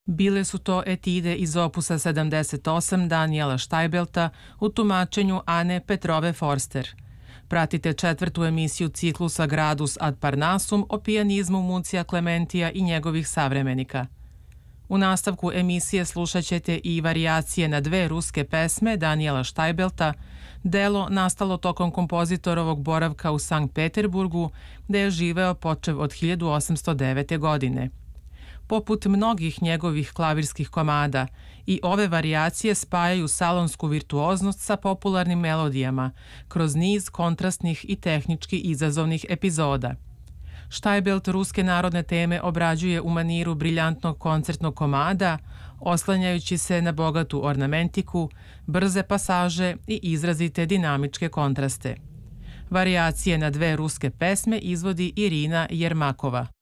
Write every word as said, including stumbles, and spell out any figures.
Bile su to etide iz opusa sedamdeset osam Daniela Štajbelta u tumačenju Ane Petrove Forster. Pratite četvrtu emisiju ciklusa Gradus ad Parnasum o pijanizmu Mucija Klementija i njegovih savremenika. U nastavku emisije slušat ćete i varijacije na dve ruske pesme Daniela Štajbelta, delo nastalo tokom kompozitorovog boravka u Sankt Peterburgu, gde je živeo počev od hiljadu osamsto devete. godine. Poput mnogih njegovih klavirskih komada, i ove varijacije spajaju salonsku virtuoznost sa popularnim melodijama, kroz niz kontrastnih i tehnički izazovnih epizoda. Štajbelt ruske narodne teme obrađuje u maniru briljantnog koncertnog komada, oslanjajući se na bogatu ornamentiku, brze pasaže i izrazite dinamičke kontraste. Varijacije na dve ruske pesme izvodi Irina Jermakova.